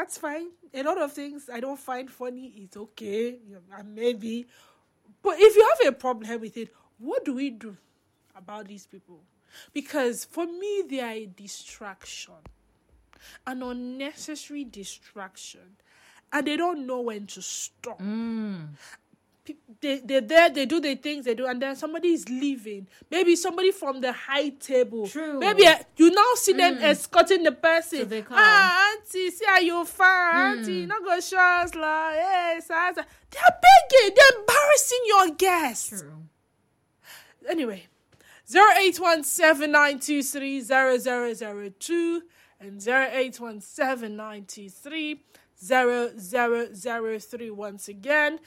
that's fine. A lot of things I don't find funny, it's okay. Maybe. But if you have a problem with it, what do we do about these people? Because for me, they are a distraction. An unnecessary distraction. And they don't know when to stop. They're there, they do the things they do, and then somebody is leaving. Maybe somebody from the high table. True. Maybe you now see them escorting the person. To the car. Auntie, see how you far, auntie, not go show us like, hey, sir. They're begging, they're embarrassing your guests. True. Anyway, 0817-923-0002 and 0817-923-0003. Once again,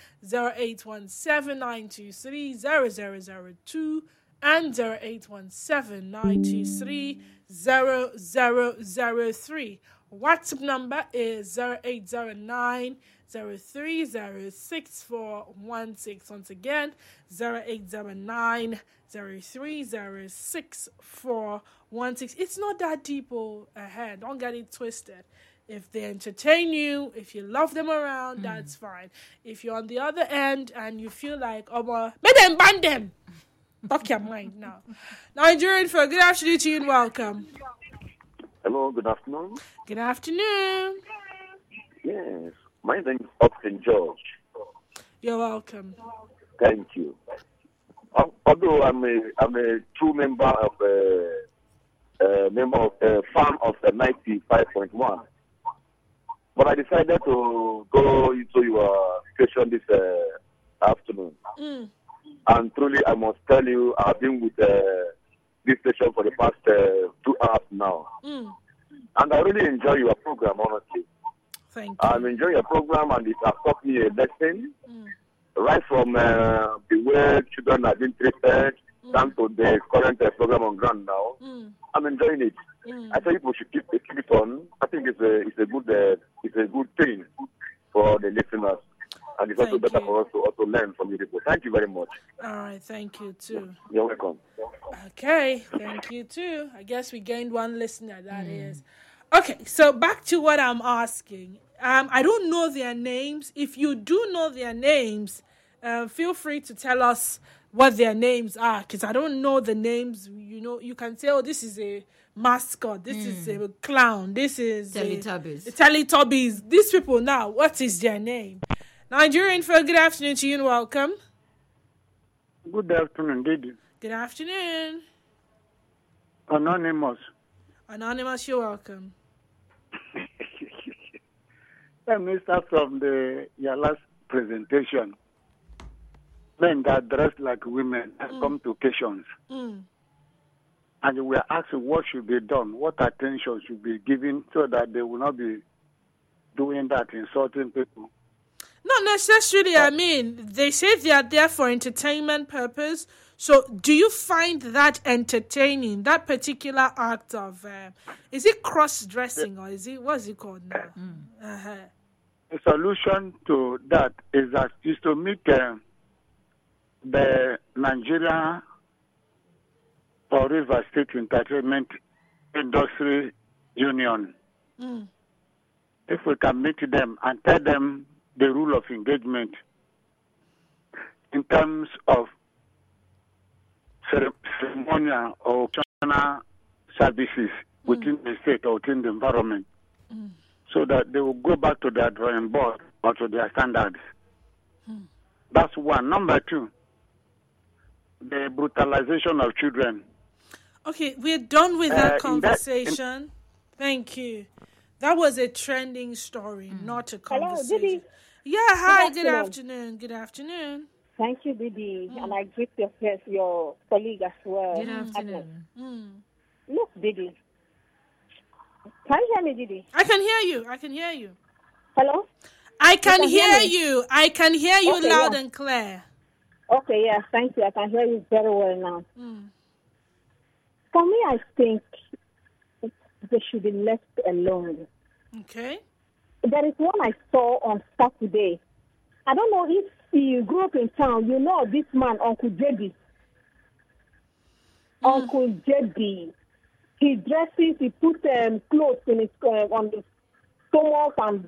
0817-923-0002 and 0817-923-0003. WhatsApp number is 0809-030-6416. Once again, 0809-030-6416. It's not that deep ahead. Don't get it twisted. If they entertain you, if you love them around, that's fine. If you're on the other end and you feel like, make them ban them. Fuck your mind now. Nigerian for good afternoon to you and welcome. Hello, good afternoon. Good afternoon. Yes, my name is Austin George. You're welcome. Thank you. Although I'm a true member of the fan of the 95.1, but I decided to go into your station this afternoon. And truly, I must tell you, I've been with this station for the past 2 hours now. And I really enjoy your program, honestly. Thank you. I'm enjoying your program, and it has taught me a lesson, right from the way children are being treated down to the current program on ground now. I'm enjoying it. I think people should keep it on. I think it's a good thing for the listeners. And it's also better for us to also learn from you people. Thank you very much. All right, thank you too. You're welcome. Okay, thank you too. I guess we gained one listener, that is. Okay, so back to what I'm asking. I don't know their names. If you do know their names, feel free to tell us what their names are, because I don't know the names. You know, you can say, this is a mascot, this is a clown, this is Teletubbies. These people now, what is their name? Nigerian for good afternoon to you and welcome. Good afternoon, Didi. Good afternoon. Anonymous, you're welcome. Let me start from your last presentation. Men that dress like women and come to occasions. And we are asking what should be done, what attention should be given so that they will not be doing that, insulting people. Not necessarily. I mean, they say they are there for entertainment purpose. So do you find that entertaining, that particular act of, is it cross-dressing or what is it called now? The solution to that is to make the Nigeria or River State Entertainment Industry Union. If we can meet them and tell them the rule of engagement in terms of ceremonial or traditional services within the state or within the environment, so that they will go back to their drawing board or to their standards. That's one. Number two, the brutalization of children. Okay, we're done with that conversation. Thank you. That was a trending story, not a conversation. Hello, Didi. Yeah, hi, good afternoon. Good afternoon. Thank you, Didi. And I greet your colleague as well. Good afternoon. Look, Didi. Can you hear me, Didi? I can hear you. Hello? I can hear you. I can hear you loud and clear. Okay, yes, thank you. I can hear you very well now. For me, I think they should be left alone. Okay. There is one I saw on Saturday. I don't know if you grew up in town. You know this man, Uncle JD. Uncle JD. He dresses, he puts clothes in his, on his stomach and